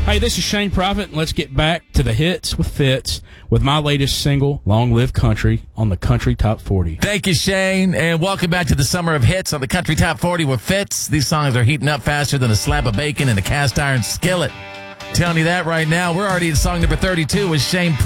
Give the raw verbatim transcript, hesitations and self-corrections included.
Hey, this is Shane Prophet. Let's get back to the hits with Fitz with my latest single, Long Live Country, on the Country Top forty. Thank you, Shane, and welcome back to the Summer of Hits on the Country Top forty with Fitz. These songs are heating up faster than a slab of bacon in a cast iron skillet. Telling you that right now. We're already at song number thirty-two with Shane